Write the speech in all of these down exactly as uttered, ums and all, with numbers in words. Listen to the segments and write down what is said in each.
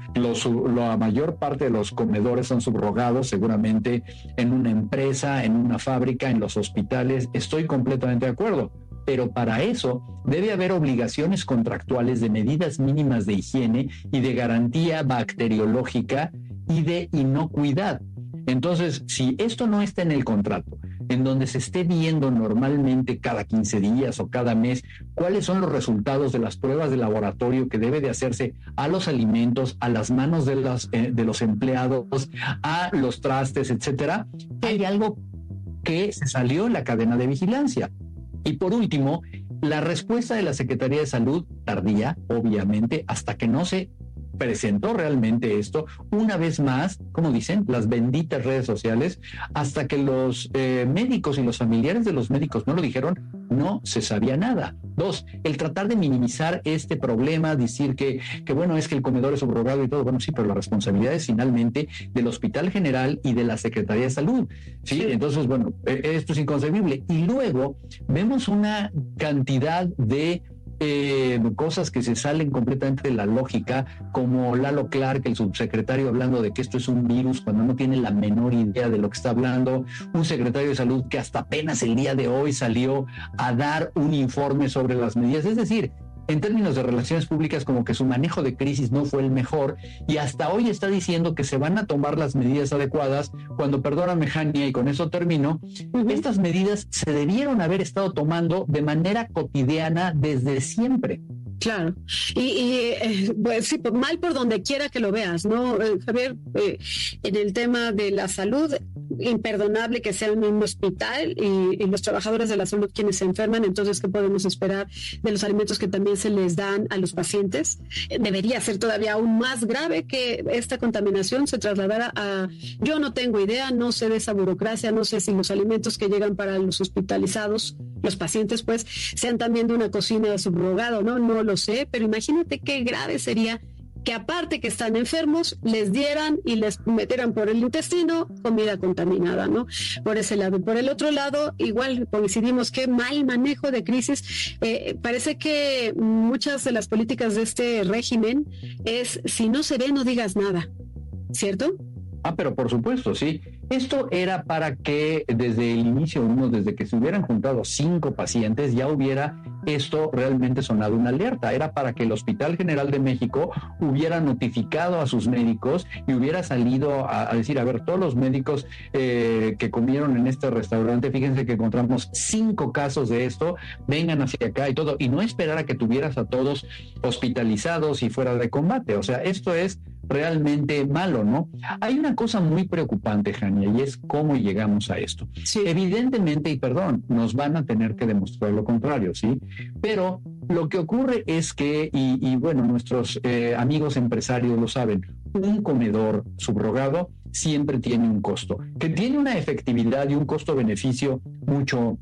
los, la mayor parte de los comedores son subrogados, seguramente en una empresa, en una fábrica, en los hospitales. Estoy completamente de acuerdo. Pero para eso debe haber obligaciones contractuales de medidas mínimas de higiene y de garantía bacteriológica y de inocuidad. Entonces, si esto no está en el contrato, en donde se esté viendo normalmente cada quince días o cada mes cuáles son los resultados de las pruebas de laboratorio que debe de hacerse a los alimentos, a las manos de, las, eh, de los empleados, a los trastes, etcétera, hay algo que se salió en la cadena de vigilancia. Y por último, la respuesta de la Secretaría de Salud tardía, obviamente, hasta que no se presentó realmente esto, una vez más, como dicen, las benditas redes sociales, hasta que los eh, médicos y los familiares de los médicos no lo dijeron, no se sabía nada. Dos, el tratar de minimizar este problema, decir que, que bueno, es que el comedor es subrogado y todo, bueno, sí, pero la responsabilidad es finalmente del Hospital General y de la Secretaría de Salud, ¿sí? Sí. Entonces, bueno, esto es inconcebible. Y luego vemos una cantidad de Eh, cosas que se salen completamente de la lógica, como Lalo Clark, el subsecretario, hablando de que esto es un virus cuando no tiene la menor idea de lo que está hablando, un secretario de salud que hasta apenas el día de hoy salió a dar un informe sobre las medidas, es decir, en términos de relaciones públicas, como que su manejo de crisis no fue el mejor, y hasta hoy está diciendo que se van a tomar las medidas adecuadas, cuando, perdóname, Jania, y con eso termino, uh-huh. Estas medidas se debieron haber estado tomando de manera cotidiana desde siempre. Claro, y, y eh, pues sí, mal por donde quiera que lo veas, ¿no, eh, Javier? Eh, en el tema de la salud, imperdonable que sea en un hospital y, y los trabajadores de la salud quienes se enferman. Entonces, ¿qué podemos esperar de los alimentos que también se les dan a los pacientes? Eh, debería ser todavía aún más grave que esta contaminación se trasladara a... Yo no tengo idea, no sé de esa burocracia, no sé si los alimentos que llegan para los hospitalizados, los pacientes, pues, sean también de una cocina subrogada, ¿no? No lo sé, pero imagínate qué grave sería que, aparte que están enfermos, les dieran y les metieran por el intestino comida contaminada, ¿no? Por ese lado. Por el otro lado, igual coincidimos que mal manejo de crisis. Eh, parece que muchas de las políticas de este régimen es, si no se ve, no digas nada, ¿cierto? Ah, pero por supuesto, sí. Esto era para que desde el inicio uno, desde que se hubieran juntado cinco pacientes, ya hubiera esto realmente sonado una alerta. Era para que el Hospital General de México hubiera notificado a sus médicos y hubiera salido a, a decir, a ver, todos los médicos eh, que comieron en este restaurante, fíjense que encontramos cinco casos de esto, vengan hacia acá y todo, y no esperar a que tuvieras a todos hospitalizados y fuera de combate. O sea, esto es realmente malo, ¿no? Hay una cosa muy preocupante, Jania, y es cómo llegamos a esto. Sí. Evidentemente, y perdón, nos van a tener que demostrar lo contrario, ¿sí? Pero lo que ocurre es que, y, y bueno, nuestros eh, amigos empresarios lo saben, un comedor subrogado siempre tiene un costo, que tiene una efectividad y un costo-beneficio mucho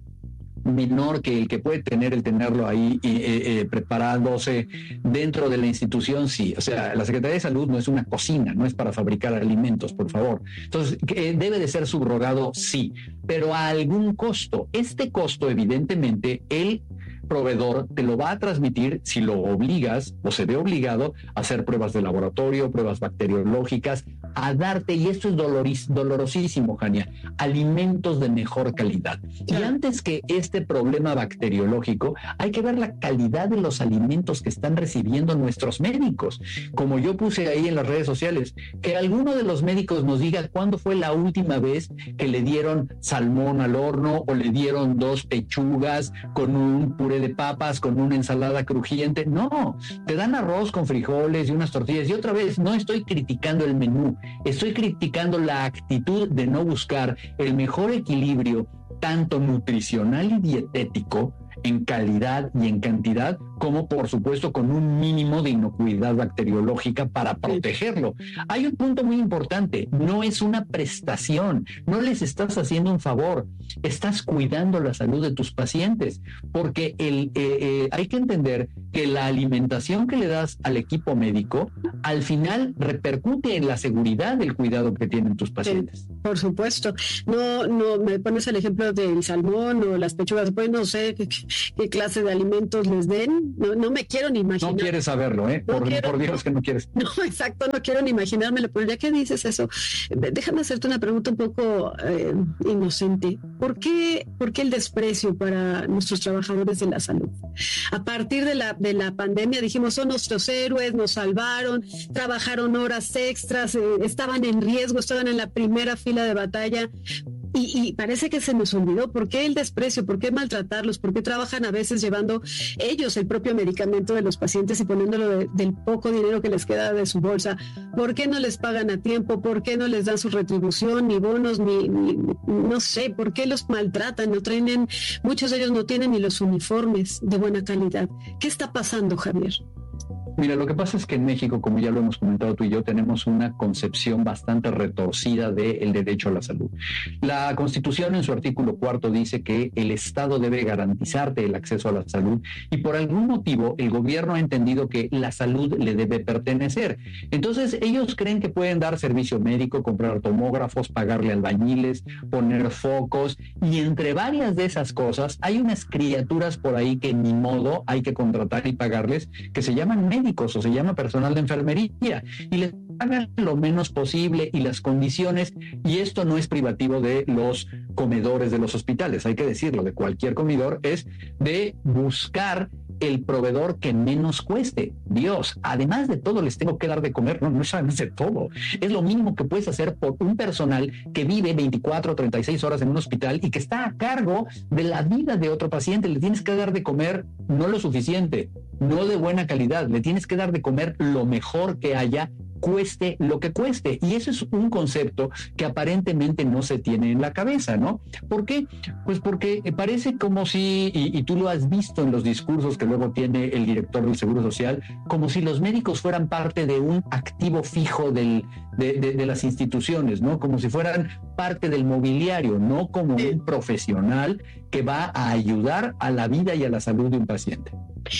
menor que el que puede tener el tenerlo ahí eh, eh, preparándose dentro de la institución, sí. O sea, la Secretaría de Salud no es una cocina, no es para fabricar alimentos, por favor. Entonces, eh, debe de ser subrogado, sí, pero a algún costo. Este costo, evidentemente, el proveedor te lo va a transmitir si lo obligas o se ve obligado a hacer pruebas de laboratorio, pruebas bacteriológicas, a darte, y esto es doloris, dolorosísimo, Jania, alimentos de mejor calidad. Sí. Y antes que este problema bacteriológico, hay que ver la calidad de los alimentos que están recibiendo nuestros médicos. Como yo puse ahí en las redes sociales, que alguno de los médicos nos diga cuándo fue la última vez que le dieron salmón al horno o le dieron dos pechugas con un puré de papas, con una ensalada crujiente. No, te dan arroz con frijoles y unas tortillas. Y otra vez, no estoy criticando el menú, estoy criticando la actitud de no buscar el mejor equilibrio, tanto nutricional y dietético, en calidad y en cantidad, como por supuesto con un mínimo de inocuidad bacteriológica para protegerlo. Hay un punto muy importante, no es una prestación, no les estás haciendo un favor, estás cuidando la salud de tus pacientes, porque el, eh, eh, hay que entender que la alimentación que le das al equipo médico, al final repercute en la seguridad del cuidado que tienen tus pacientes. Sí, por supuesto. No, no me pones el ejemplo del salmón o las pechugas, pues no sé qué, qué clase de alimentos les den, no, no me quiero ni imaginar. No quieres saberlo, ¿eh? No por, quiero, por Dios que no quieres. No, exacto, no quiero ni imaginármelo, pero ya que dices eso, déjame hacerte una pregunta un poco eh, inocente. ¿Por qué, ¿Por qué el desprecio para nuestros trabajadores de la salud? A partir de la, de la pandemia dijimos, son nuestros héroes, nos salvaron, trabajaron horas extras, eh, estaban en riesgo, estaban en la primera fila de batalla. Y, y parece que se nos olvidó. ¿Por qué el desprecio? ¿Por qué maltratarlos? ¿Por qué trabajan a veces llevando ellos el propio medicamento de los pacientes y poniéndolo de, del poco dinero que les queda de su bolsa? ¿Por qué no les pagan a tiempo? ¿Por qué no les dan su retribución, ni bonos, ni, ni no sé? ¿Por qué los maltratan? No tienen, muchos de ellos no tienen ni los uniformes de buena calidad. ¿Qué está pasando, Javier? Mira, lo que pasa es que en México, como ya lo hemos comentado tú y yo, tenemos una concepción bastante retorcida del derecho a la salud. La Constitución en su artículo cuarto dice que el Estado debe garantizarte el acceso a la salud y por algún motivo el gobierno ha entendido que la salud le debe pertenecer. Entonces ellos creen que pueden dar servicio médico, comprar tomógrafos, pagarle albañiles, poner focos y entre varias de esas cosas hay unas criaturas por ahí que ni modo hay que contratar y pagarles que se llaman médicos o se llama personal de enfermería y les pagan lo menos posible y las condiciones, y esto no es privativo de los comedores de los hospitales, hay que decirlo, de cualquier comedor, es de buscar el proveedor que menos cueste. Dios, además de todo les tengo que dar de comer, no, no es además de todo, es lo mínimo que puedes hacer por un personal que vive veinticuatro o treinta y seis horas en un hospital y que está a cargo de la vida de otro paciente. Le tienes que dar de comer no lo suficiente, no de buena calidad, le tienes que dar de comer lo mejor que haya, cueste lo que cueste. Y eso es un concepto que aparentemente no se tiene en la cabeza, ¿no? ¿Por qué? Pues porque parece como si, y, y tú lo has visto en los discursos que luego tiene el director del Seguro Social, como si los médicos fueran parte de un activo fijo del, de, de, de las instituciones, ¿no? Como si fueran parte del mobiliario, no como un profesional que va a ayudar a la vida y a la salud de un paciente.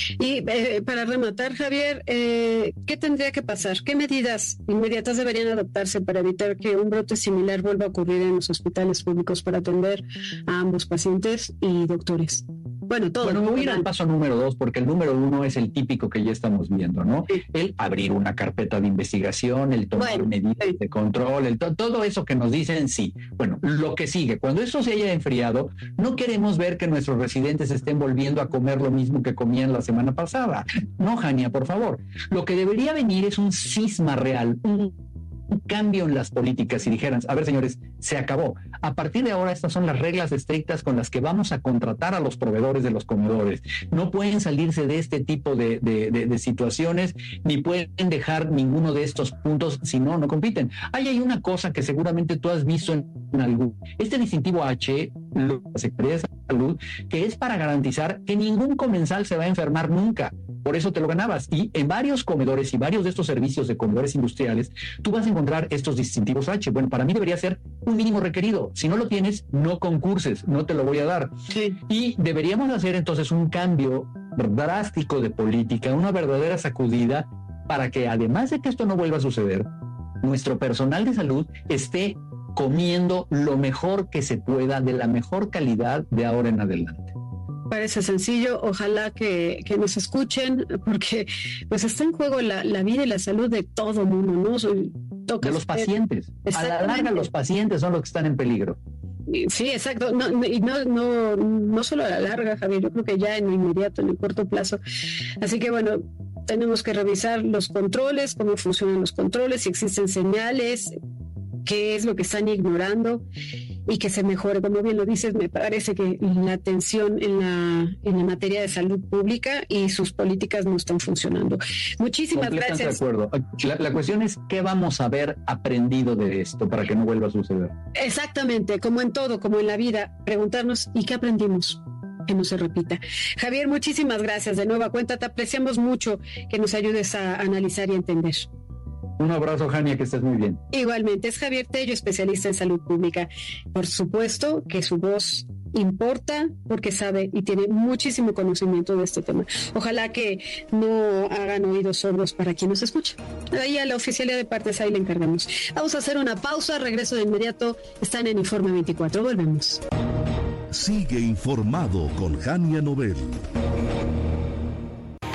Y eh, para rematar, Javier, eh, ¿qué tendría que pasar? ¿Qué medidas inmediatas deberían adoptarse para evitar que un brote similar vuelva a ocurrir en los hospitales públicos para atender a ambos pacientes y doctores? Bueno, todo. Bueno, me voy a ir al paso número dos, porque el número uno es el típico que ya estamos viendo, ¿no? Sí. El abrir una carpeta de investigación, el tomar bueno, medidas sí. de control, el to- todo eso que nos dicen, sí. Bueno, lo que sigue, cuando eso se haya enfriado, no queremos ver que nuestros residentes estén volviendo a comer lo mismo que comían la semana pasada. No, Jania, por favor. Lo que debería venir es un cisma real, un un cambio en las políticas y dijeran, a ver señores, se acabó. A partir de ahora estas son las reglas estrictas con las que vamos a contratar a los proveedores de los comedores. No pueden salirse de este tipo de, de, de, de situaciones, ni pueden dejar ninguno de estos puntos, si no, no compiten. Ahí hay una cosa que seguramente tú has visto en, en algún, este distintivo H, la Secretaría de Salud, que es para garantizar que ningún comensal se va a enfermar nunca. Por eso te lo ganabas. Y en varios comedores y varios de estos servicios de comedores industriales, tú vas a encontrar estos distintivos H. Bueno, para mí debería ser un mínimo requerido. Si no lo tienes, no concurses, no te lo voy a dar. Sí. Y deberíamos hacer entonces un cambio drástico de política, una verdadera sacudida, para que además de que esto no vuelva a suceder, nuestro personal de salud esté comiendo lo mejor que se pueda, de la mejor calidad de ahora en adelante. Parece sencillo, ojalá que, que nos escuchen, porque pues está en juego la, la vida y la salud de todo mundo, ¿no? Soy, de los pacientes. A la larga los pacientes son los que están en peligro. Sí, exacto. No, y no, no, no solo a la larga, Javier, yo creo que ya en lo inmediato, en el corto plazo. Así que bueno, tenemos que revisar los controles, cómo funcionan los controles, si existen señales, qué es lo que están ignorando, y que se mejore. Como bien lo dices, me parece que la atención en la, en la materia de salud pública y sus políticas no están funcionando. Muchísimas gracias. De acuerdo. La, la cuestión es qué vamos a haber aprendido de esto para que no vuelva a suceder. Exactamente, como en todo, como en la vida, preguntarnos ¿y qué aprendimos? Que no se repita. Javier, muchísimas gracias. De nueva cuenta, te apreciamos mucho que nos ayudes a analizar y entender. Un abrazo, Jania, que estés muy bien. Igualmente, es Javier Tello, especialista en salud pública. Por supuesto que su voz importa porque sabe y tiene muchísimo conocimiento de este tema. Ojalá que no hagan oídos sordos para quien nos escucha. Ahí a la oficialía de partes, ahí le encargamos. Vamos a hacer una pausa, regreso de inmediato. Están en Informe veinticuatro, volvemos. Sigue informado con Jania Nobel.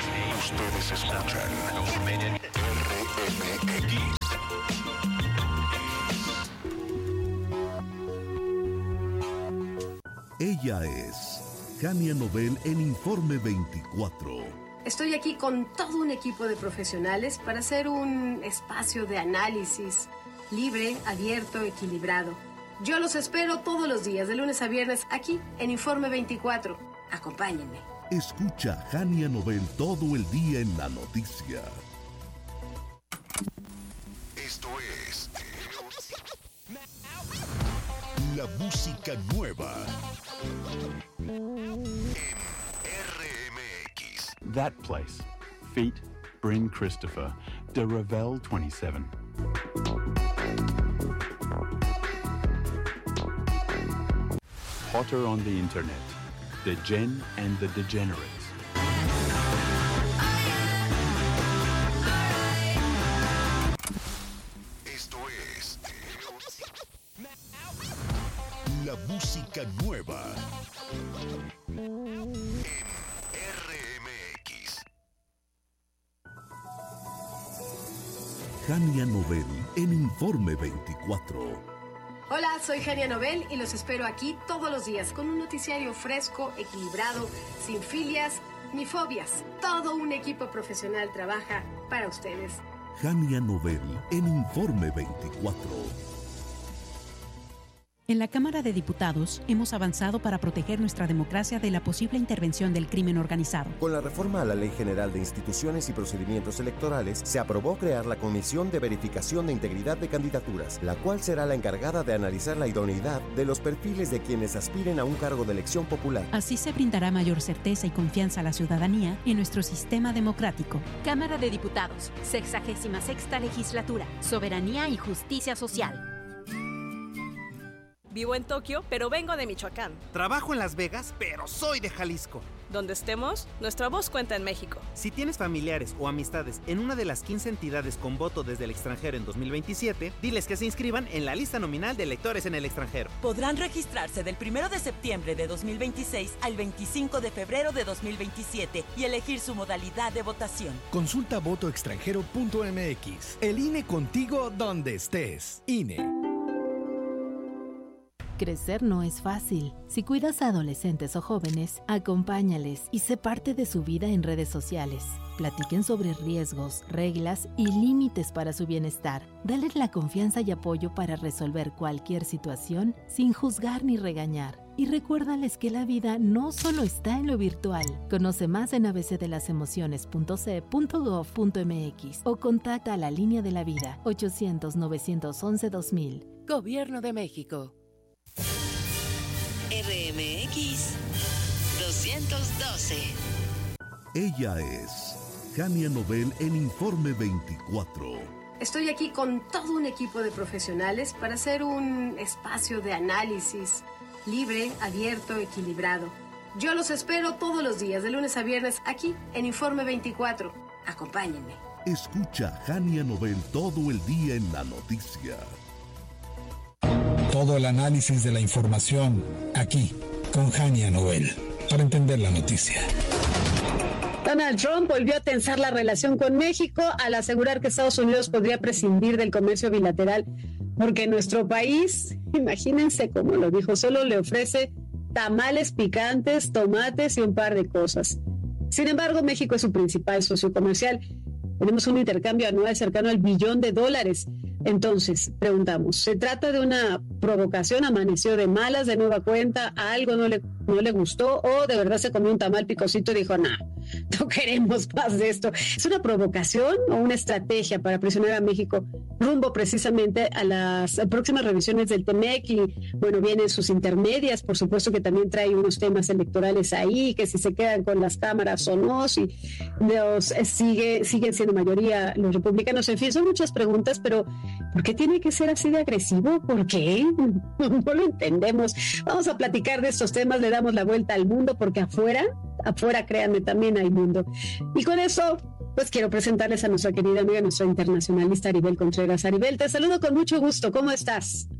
Ella es Jania Nobel en Informe veinticuatro. Estoy aquí con todo un equipo de profesionales para hacer un espacio de análisis libre, abierto, equilibrado. Yo los espero todos los días, de lunes a viernes, aquí en Informe veinticuatro. Acompáñenme. Escucha Jania Nobel todo el día en la noticia. Esto es la música nueva en R M X. That place, Feet, Bryn Christopher, de Ravel twenty-seven. Hotter on the internet, The Gen and the Degenerates. Esto es la música nueva en R M X. Jania Nobel en Informe veinticuatro. Hola, soy Jania Nobel y los espero aquí todos los días con un noticiario fresco, equilibrado, sin filias ni fobias. Todo un equipo profesional trabaja para ustedes. Jania Nobel en Informe veinticuatro. En la Cámara de Diputados hemos avanzado para proteger nuestra democracia de la posible intervención del crimen organizado. Con la reforma a la Ley General de Instituciones y Procedimientos Electorales, se aprobó crear la Comisión de Verificación de Integridad de Candidaturas, la cual será la encargada de analizar la idoneidad de los perfiles de quienes aspiren a un cargo de elección popular. Así se brindará mayor certeza y confianza a la ciudadanía en nuestro sistema democrático. Cámara de Diputados, sexagésima sexta legislatura, Soberanía y Justicia Social. Vivo en Tokio, pero vengo de Michoacán. Trabajo en Las Vegas, pero soy de Jalisco. Donde estemos, nuestra voz cuenta en México. Si tienes familiares o amistades en una de las quince entidades con voto desde el extranjero en dos mil veintisiete, diles que se inscriban en la lista nominal de electores en el extranjero. Podrán registrarse del primero de septiembre de dos mil veintiséis al veinticinco de febrero de dos mil veintisiete y elegir su modalidad de votación. Consulta voto extranjero punto m x. El I N E contigo donde estés. I N E. Crecer no es fácil. Si cuidas a adolescentes o jóvenes, acompáñales y sé parte de su vida en redes sociales. Platiquen sobre riesgos, reglas y límites para su bienestar. Dales la confianza y apoyo para resolver cualquier situación sin juzgar ni regañar. Y recuérdales que la vida no solo está en lo virtual. Conoce más en a b c de las emociones punto c punto gov punto m x o contacta a la Línea de la Vida ochocientos, novecientos once, dos mil. Gobierno de México. R M X doscientos doce. Ella es Jania Nobel en Informe veinticuatro. Estoy aquí con todo un equipo de profesionales para hacer un espacio de análisis libre, abierto, equilibrado. Yo los espero todos los días, de lunes a viernes, aquí en Informe veinticuatro. Acompáñenme. Escucha Jania Nobel todo el día en la noticia. Todo el análisis de la información aquí con Jania Nobel para entender la noticia. Donald Trump volvió a tensar la relación con México al asegurar que Estados Unidos podría prescindir del comercio bilateral porque nuestro país, imagínense cómo lo dijo, solo le ofrece tamales picantes, tomates y un par de cosas. Sin embargo, México es su principal socio comercial. Tenemos un intercambio anual cercano al billón de dólares. Entonces, preguntamos, ¿se trata de una provocación? ¿Amaneció de malas de nueva cuenta? ¿A algo no le, no le gustó? ¿O de verdad se comió un tamal picosito y dijo, no, no queremos más de esto? ¿Es una provocación o una estrategia para presionar a México rumbo precisamente a las próximas revisiones del T M E C? Y bueno, vienen sus intermedias, por supuesto que también trae unos temas electorales ahí, que si se quedan con las cámaras o no, si los eh, sigue, siguen siendo mayoría los republicanos. En fin, son muchas preguntas, pero ¿por qué tiene que ser así de agresivo? ¿Por qué? No lo entendemos. Vamos a platicar de estos temas, le damos la vuelta al mundo, porque afuera, afuera, créanme, también hay mundo. Y con eso, pues quiero presentarles a nuestra querida amiga, nuestra internacionalista Aribel Contreras. Aribel, te saludo con mucho gusto. ¿Cómo estás?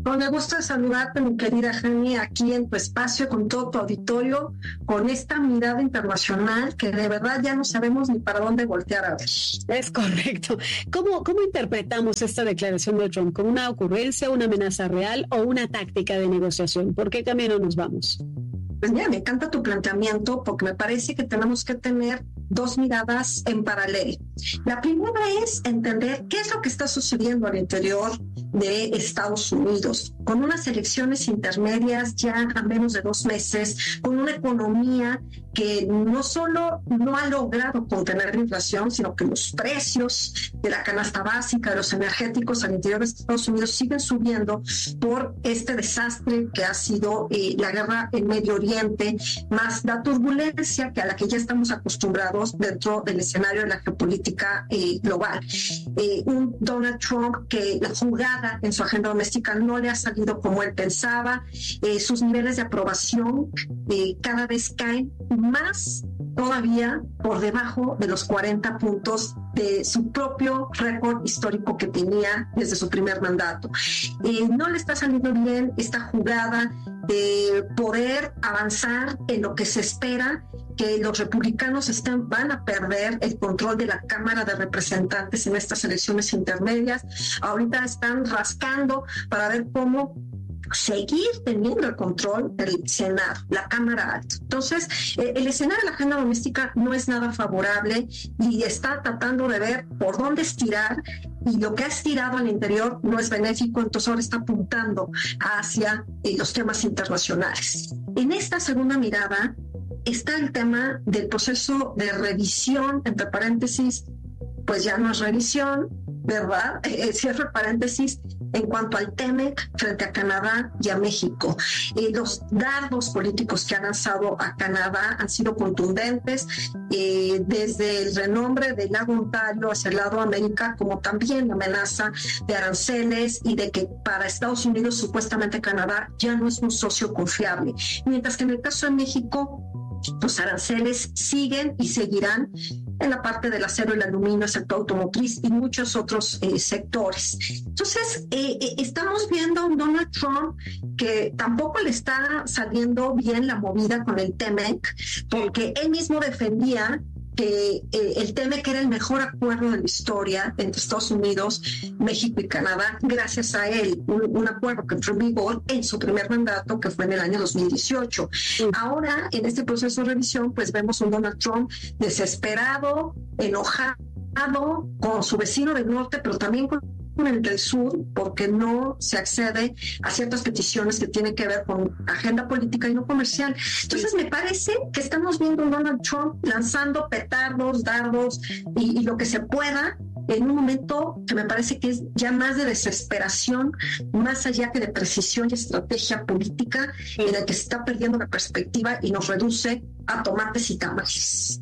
Con el gusto de saludarte, mi querida Jani, aquí en tu espacio, con todo tu auditorio, con esta mirada internacional que de verdad ya no sabemos ni para dónde voltear a ver. Es correcto. ¿Cómo, cómo interpretamos esta declaración de Trump? ¿Como una ocurrencia, una amenaza real o una táctica de negociación? ¿Por qué camino nos vamos? Pues mira, me encanta tu planteamiento porque me parece que tenemos que tener dos miradas en paralelo. La primera es entender qué es lo que está sucediendo al interior de Estados Unidos, con unas elecciones intermedias ya a menos de dos meses, con una economía que no solo no ha logrado contener la inflación, sino que los precios de la canasta básica, de los energéticos al interior de Estados Unidos siguen subiendo por este desastre que ha sido eh, la guerra en Medio Oriente, más la turbulencia que a la que ya estamos acostumbrados dentro del escenario de la geopolítica eh, global. Eh, un Donald Trump que la jugada en su agenda doméstica no le ha salido como él pensaba, eh, sus niveles de aprobación eh, cada vez caen más todavía por debajo de los cuarenta puntos de su propio récord histórico que tenía desde su primer mandato. Eh, no le está saliendo bien esta jugada de poder avanzar en lo que se espera, que los republicanos están, van a perder el control de la Cámara de Representantes en estas elecciones intermedias. Ahorita están rascando para ver cómo seguir teniendo el control del Senado, la Cámara Alta. Entonces, eh, el escenario de la agenda doméstica no es nada favorable y está tratando de ver por dónde estirar, y lo que ha estirado al interior no es benéfico, entonces ahora está apuntando hacia eh, los temas internacionales. En esta segunda mirada está el tema del proceso de revisión, entre paréntesis, pues ya no es revisión, ¿verdad? Eh, cierro paréntesis, en cuanto al TEMEC frente a Canadá y a México. Eh, los dardos políticos que han lanzado a Canadá han sido contundentes, eh, desde el renombre del lago Ontario hacia el lado de América, como también la amenaza de aranceles y de que para Estados Unidos supuestamente Canadá ya no es un socio confiable. Mientras que en el caso de México, los aranceles siguen y seguirán en la parte del acero y el aluminio, el sector automotriz y muchos otros eh, sectores. Entonces, eh, eh, estamos viendo a un Donald Trump que tampoco le está saliendo bien la movida con el TEMEC, porque él mismo defendía que eh, el TEMEC era el mejor acuerdo de la historia entre Estados Unidos, México y Canadá, gracias a él, un, un acuerdo que entró en vigor en su primer mandato, que fue en el año dos mil dieciocho. Ahora, en este proceso de revisión, pues vemos un Donald Trump desesperado, enojado con su vecino del norte, pero también con el del sur, porque no se accede a ciertas peticiones que tienen que ver con agenda política y no comercial. Entonces me parece que estamos viendo a Donald Trump lanzando petardos, dardos y, y lo que se pueda, en un momento que me parece que es ya más de desesperación, más allá que de precisión y estrategia política, en el que se está perdiendo la perspectiva y nos reduce a tomates y tamales.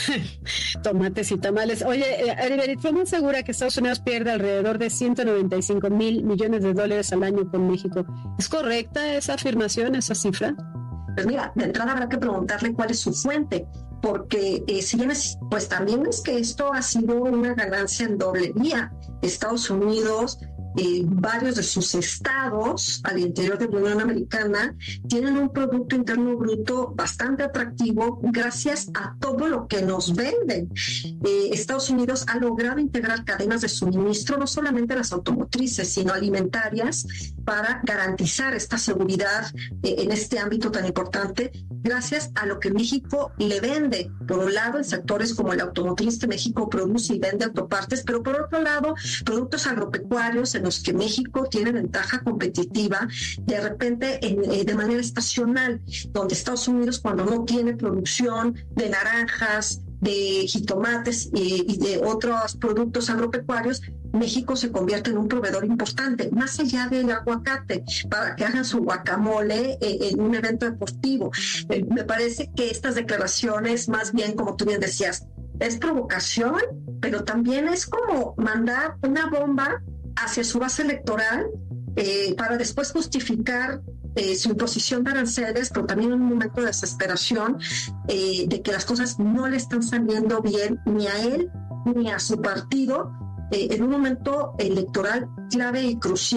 Tomates y tamales. Oye, Aribert, Trump asegura que Estados Unidos pierde alrededor de ciento noventa y cinco mil millones de dólares al año con México. ¿Es correcta esa afirmación, esa cifra? Pues mira, de entrada habrá que preguntarle cuál es su fuente, porque eh, si bien es, pues también es que esto ha sido una ganancia en doble vía. Estados Unidos, eh, varios de sus estados al interior de la Unión Americana tienen un Producto Interno Bruto bastante atractivo gracias a todo lo que nos venden. Eh, Estados Unidos ha logrado integrar cadenas de suministro, no solamente las automotrices, sino alimentarias, para garantizar esta seguridad eh, en este ámbito tan importante, gracias a lo que México le vende. Por un lado, en sectores como el automotriz, que México produce y vende autopartes, pero por otro lado, productos agropecuarios en los que México tiene ventaja competitiva, de repente en, eh, de manera estacional, donde Estados Unidos, cuando no tiene producción de naranjas, de jitomates y, y de otros productos agropecuarios, México se convierte en un proveedor importante, más allá del aguacate, para que hagan su guacamole eh, en un evento deportivo. Eh, me parece que estas declaraciones, más bien, como tú bien decías, es provocación, pero también es como mandar una bomba hacia su base electoral eh, para después justificar Eh, su imposición de aranceles, pero también en un momento de desesperación eh, de que las cosas no le están saliendo bien ni a él ni a su partido, eh, en un momento electoral clave y crucial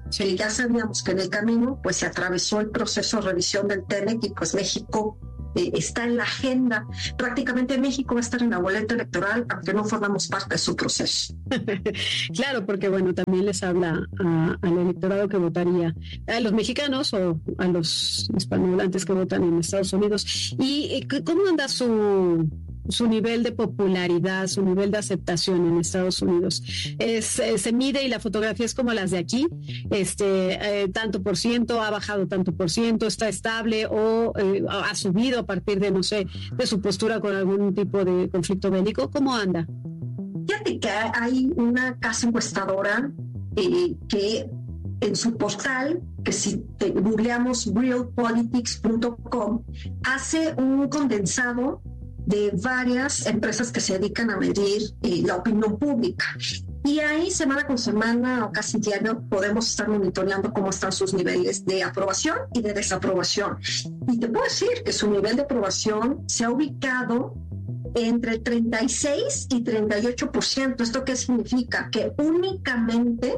Sí, ya sabíamos que en el camino pues se atravesó el proceso de revisión del T E M E C y pues México eh, está en la agenda. Prácticamente México va a estar en la boleta electoral, aunque no formamos parte de su proceso. Claro, porque bueno, también les habla a, al electorado que votaría, a los mexicanos o a los hispanohablantes que votan en Estados Unidos. ¿Y cómo anda su... su nivel de popularidad, su nivel de aceptación en Estados Unidos? Es, eh, se mide y la fotografía es como las de aquí, este, eh, tanto por ciento, ha bajado tanto por ciento, está estable o eh, ha subido a partir de, no sé, de su postura con algún tipo de conflicto bélico. ¿Cómo anda? Fíjate que hay una casa encuestadora eh, que en su portal, que si te googleamos real politics punto com, hace un condensado de varias empresas que se dedican a medir eh, la opinión pública. Y ahí semana con semana o casi diario podemos estar monitoreando cómo están sus niveles de aprobación y de desaprobación. Y te puedo decir que su nivel de aprobación se ha ubicado entre treinta y seis y treinta y ocho por ciento. ¿Esto qué significa? Que únicamente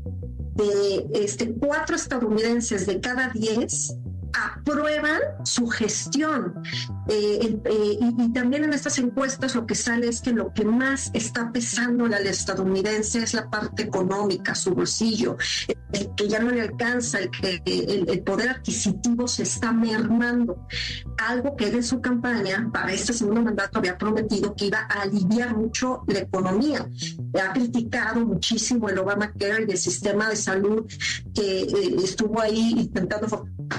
de este, cuatro estadounidenses de cada diez aprueban su gestión. Eh, eh, y, y también en estas encuestas lo que sale es que lo que más está pesando al estadounidense es la parte económica, su bolsillo, el que ya no le alcanza, el que el, el poder adquisitivo se está mermando. Algo que él en su campaña para este segundo mandato había prometido que iba a aliviar mucho la economía. Ha criticado muchísimo el Obamacare y el sistema de salud que eh, estuvo ahí intentando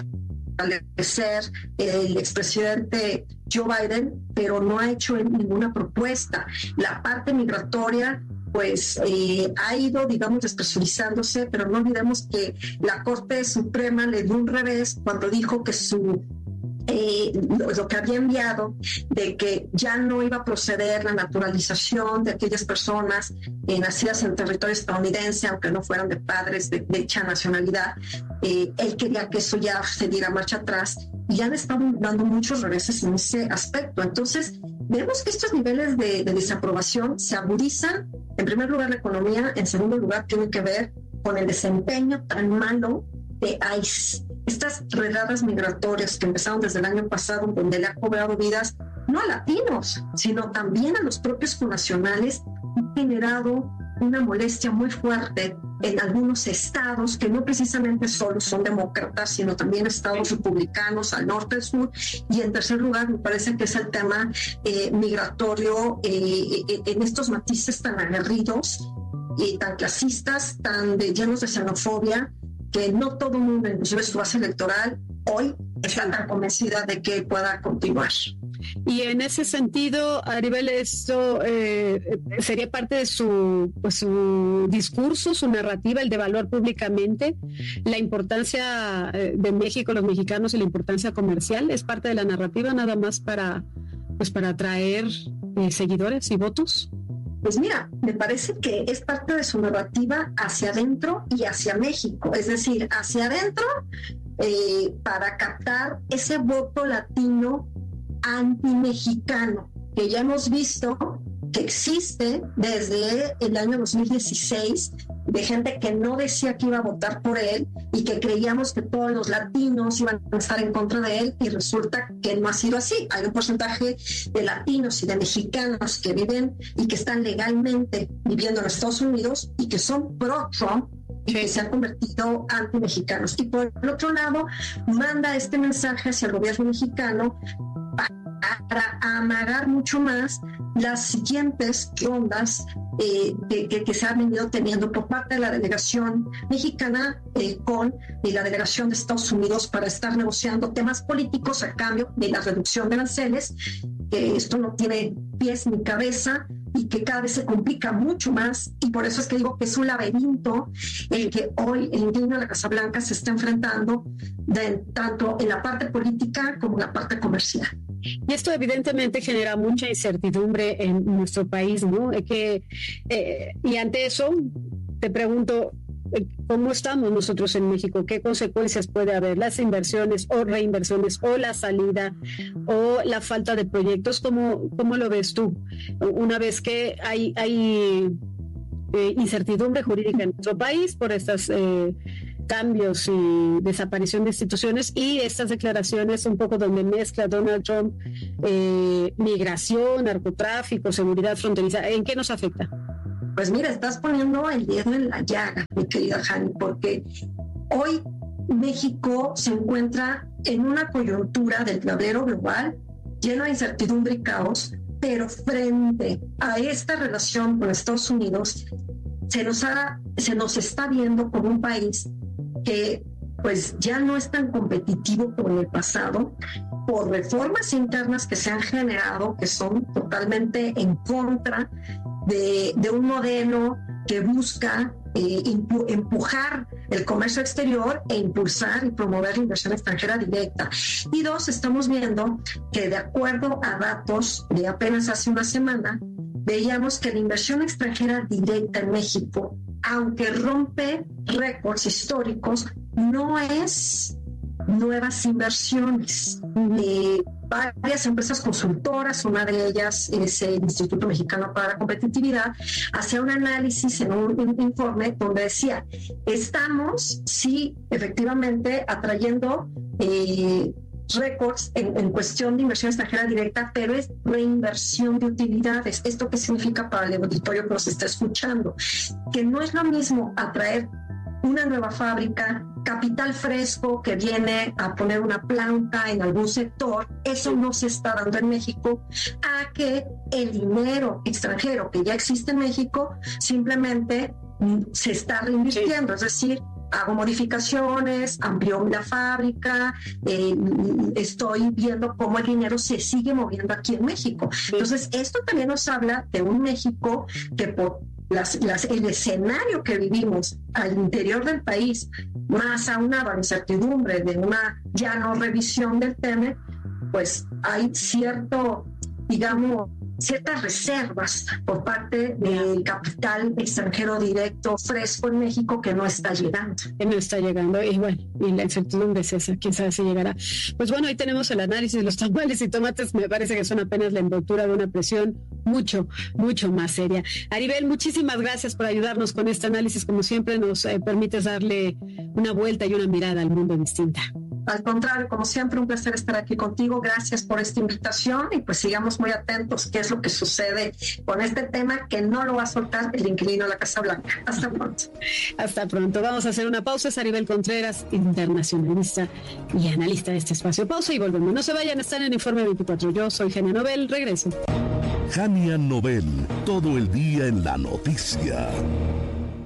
fortalecer el expresidente Joe Biden, pero no ha hecho ninguna propuesta. La parte migratoria pues eh, ha ido, digamos, despresurizándose, pero no olvidemos que la Corte Suprema le dio un revés cuando dijo que su Eh, lo, lo que había enviado de que ya no iba a proceder la naturalización de aquellas personas eh, nacidas en territorio estadounidense, aunque no fueran de padres de, de dicha nacionalidad. Eh, él quería que eso ya se diera marcha atrás y ya le estaban dando muchos reveses en ese aspecto. Entonces, vemos que estos niveles de, de desaprobación se agudizan. En primer lugar, la economía. En segundo lugar, tiene que ver con el desempeño tan malo de ICE. Estas redadas migratorias que empezaron desde el año pasado, donde le ha cobrado vidas no a latinos, sino también a los propios connacionales, han generado una molestia muy fuerte en algunos estados que no precisamente solo son demócratas, sino también estados republicanos al norte y sur. Y en tercer lugar, me parece que es el tema eh, migratorio eh, en estos matices tan aguerridos y tan clasistas, tan de, llenos de xenofobia, que no todo el mundo, inclusive su base electoral, hoy está tan convencida de que pueda continuar. Y en ese sentido, Aribel, esto eh, sería parte de su, pues, su discurso, su narrativa, el de evaluar públicamente la importancia de México, los mexicanos y la importancia comercial. ¿Es parte de la narrativa nada más para, pues, para atraer eh, seguidores y votos? Pues mira, me parece que es parte de su narrativa hacia adentro y hacia México, es decir, hacia adentro eh, para captar ese voto latino anti-mexicano que ya hemos visto que existe desde el año dos mil dieciséis, de gente que no decía que iba a votar por él y que creíamos que todos los latinos iban a estar en contra de él, y resulta que no ha sido así. Hay un porcentaje de latinos y de mexicanos que viven y que están legalmente viviendo en Estados Unidos y que son pro-Trump y que se han convertido anti-mexicanos. Y por el otro lado, manda este mensaje hacia el gobierno mexicano para amagar mucho más las siguientes rondas eh, que, que, que se han venido teniendo por parte de la delegación mexicana eh, con eh, la delegación de Estados Unidos para estar negociando temas políticos a cambio de la reducción de aranceles, que esto no tiene pies ni cabeza y que cada vez se complica mucho más, y por eso es que digo que es un laberinto el que hoy el inquilino de la Casa Blanca se está enfrentando de, tanto en la parte política como en la parte comercial. Y esto evidentemente genera mucha incertidumbre en nuestro país, ¿no? Que, eh, y ante eso, te pregunto, ¿cómo estamos nosotros en México? ¿Qué consecuencias puede haber? Las inversiones o reinversiones o la salida o la falta de proyectos. ¿Cómo, cómo lo ves tú? Una vez que hay, hay eh, incertidumbre jurídica en nuestro país por estas... Eh, cambios y desaparición de instituciones, y estas declaraciones un poco donde mezcla Donald Trump eh, migración, narcotráfico, seguridad fronteriza. ¿En qué nos afecta? Pues mira, estás poniendo el dedo en la llaga, mi querida Jani, porque hoy México se encuentra en una coyuntura del tablero global lleno de incertidumbre y caos, pero frente a esta relación con Estados Unidos se nos, ha, se nos está viendo como un país que pues ya no es tan competitivo como en el pasado, por reformas internas que se han generado que son totalmente en contra de, de un modelo que busca eh, impu- empujar el comercio exterior e impulsar y promover la inversión extranjera directa. Y dos, estamos viendo que de acuerdo a datos de apenas hace una semana, veíamos que la inversión extranjera directa en México, aunque rompe récords históricos, no es nuevas inversiones. Eh, varias empresas consultoras, una de ellas es el Instituto Mexicano para la Competitividad, hacía un análisis en un, un informe donde decía, estamos, sí, efectivamente, atrayendo eh, récords en, en cuestión de inversión extranjera directa, pero es reinversión de utilidades. ¿Esto qué significa para el auditorio que nos está escuchando? Que no es lo mismo atraer una nueva fábrica, capital fresco que viene a poner una planta en algún sector, eso no se está dando en México, a que el dinero extranjero que ya existe en México simplemente se está reinvirtiendo, es decir, hago modificaciones, amplio la fábrica, eh, estoy viendo cómo el dinero se sigue moviendo aquí en México. Entonces, esto también nos habla de un México que por Las, las, el escenario que vivimos al interior del país, más aunado a la incertidumbre de una ya no revisión del tema, pues hay cierto, digamos, ciertas reservas por parte del capital extranjero directo fresco en México que no está llegando. Que no está llegando, y bueno, y la incertidumbre es esa, quién sabe si llegará. Pues bueno, ahí tenemos el análisis de los tamales y tomates, me parece que son apenas la envoltura de una presión mucho, mucho más seria. Aribel, muchísimas gracias por ayudarnos con este análisis, como siempre nos eh, permites darle una vuelta y una mirada al mundo distinta. Al contrario, como siempre, un placer estar aquí contigo. Gracias por esta invitación y pues sigamos muy atentos qué es lo que sucede con este tema que no lo va a soltar el inquilino de la Casa Blanca. Hasta pronto. Hasta pronto. Vamos a hacer una pausa. Es Aribel Contreras, internacionalista y analista de este espacio. Pausa y volvemos. No se vayan, están en Informe veinticuatro. Yo soy Jania Nobel. Regreso. Jania Nobel, todo el día en la noticia.